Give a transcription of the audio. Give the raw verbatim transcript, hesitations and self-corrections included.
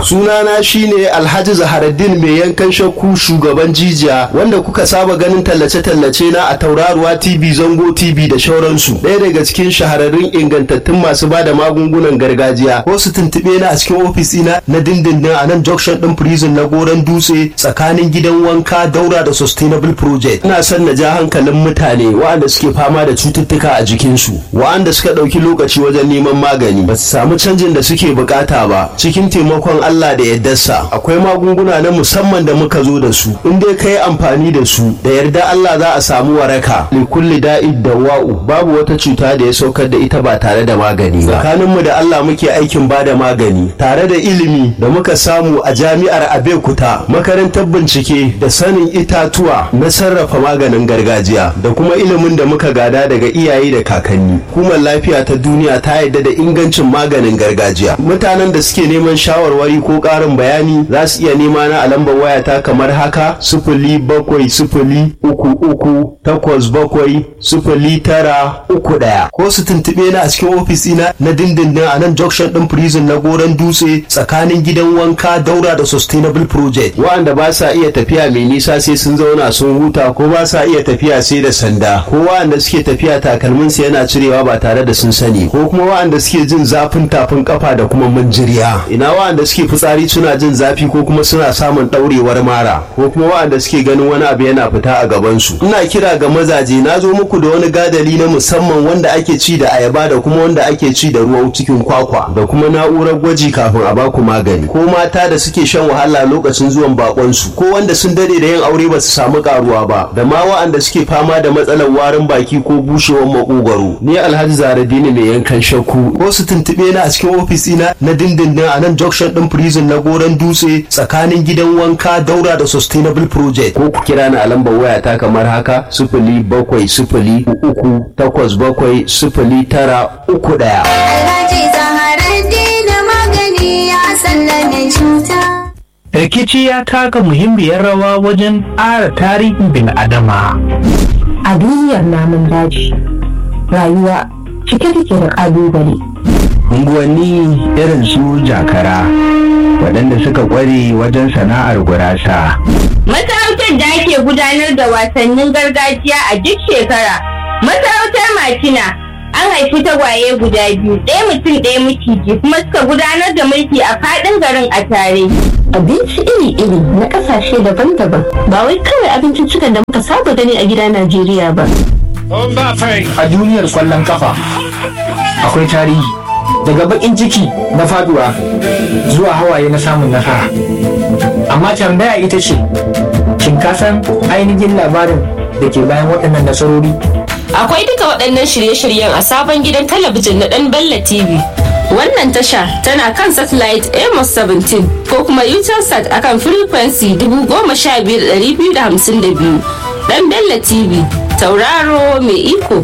Sunana shine Alhaji Zaharaddin mai yankan shakku, shugaban jijiya, wanda kuka saba ganin tallace-tallace na a Tauraruwa T V, Zango T V da shauransu. Ɗaya daga cikin shahararrun ingantattun masu bada magungunan gargajiya. Ko su tuntuɓe na a cikin ofis ina na dindindin a nan junction ɗin prison na Goron Dutse tsakanin gidan wanka daura da Sustainable Project. Ina son na ja hankalin mutane waɗanda suke fama da cututtuka a jikinsu, waɗanda suka ɗauki lokaci wajen neman magani ba su samu canjin da suke bukata ba. Cikin taimakon Allah da yardarsa akwai magunguna na musamman da muka zo da su. In dai kai amfani da su da yarda Allah za a samu waraka. Li kulli da'id dawa'u, babu wata cuta da ya saukar da ita ba tare da magani ba. Tsakaninmu da Allah muke aikin bada magani tare da ilimi da muka samu a jami'ar Abeokuta, makarantar bincike da sanin itatuwa na sarrafa maganin gargajiya da kuma ilimin da muka gada daga iyaye da kakanni. Hukumar lafiya ta duniya ta yarda da ingancin maganin gargajiya. Mutanen da suke neman shawarwari ko ƙarin bayani za su iya nema na a lambar wayata kamar haka: sifili bakwai sifili uku uku takwas bakwai sifili tara uku ɗaya, ko su tuntuɓe na a cikin ofis ina na dindindin a nan junction ɗin prison na Goron Dutse tsakanin gidan wanka daura da Sustainable Project. Wa'anda ba sa iya tafiya mai nisa sai sun zauna sun huta, ko ba sa iya tafiya sai da sanda, ko wa'anda suke tafiya takalmin su yana cirewa ba tare da sun sani, ko kuma wa'anda suke jin zafin tafin kafa da kuma manjiriya. Ina wa'anda suke fitsari suna jin zafi ko kuma suna samun ɗaurewar mara, ko kuma wa'anda suke ganin wani abu yana fita a gaban su. Ina kira ga mazaje, na zo muku da wani gadali na musamman wanda ake ci da ayaba da kuma wanda ake ci da ruwan cikin kwakwa, da kuma na'urar gwaji kafin a baku magani. Ko mata da suke shan wahala lokacin zuwan bakon su, ko wanda sun dade da yin aure ba su samu karuwa ba, da ma wa'anda suke fama da matsalar warin baki ko bushewar makogwaro. Ni Alhaji Zaharaddin mai yankan shakku. Ko su tuntube na a cikin ofis ina na dindindin a nan junction din prison na Goron Dutse tsakanin gidan wanka daura da Sustainable Project, ko ku kira ni a lambar wayata kamar haka: sifili bakwai sifili uku takwas bakwai sifili tara uku ɗaya. Alhaji Zaharaddin magani ya sallame cuta. Rikici ya taka muhimmiyar rawa wajen ƙara tarihin bil'adama. A duniyar namun daji, rayuwa cike take da ƙalubale. Unguwanni irin su Jakara, waɗanda suka ƙware wajen sana'ar gurasa. Masarautar da ake gudanar da wasannin gargajiya a duk shekara. Masarautar Makina an haifi tagwaye guda biyu, ɗaya mutum ɗaya miciji, kuma suka gudanar da mulki a faɗin garin a tare. Abinci iri-iri na ƙasashe daban-daban, ba wai kawai abinciccikan da muka saba gani a gida Najeriya ba. A duniyar kwallon kafa akwai tarihi, daga bakin ciki na faduwa zuwa hawaye na samun nasara. Amma tambaya ita ce, shin ka san ainihin labarin da ke bayan waɗannan nasarori? Akwai duka waɗannan shirye-shiryen a sabon gidan talabijin na ɗan Bello T V. Wannan tasha tana kan satellite Amos seventeen ko kuma Utelsat akan frequency dubu goma sha biyu da ɗari biyu da hamsin da biyu. Ɗan Bello T V, tauraro mai iko.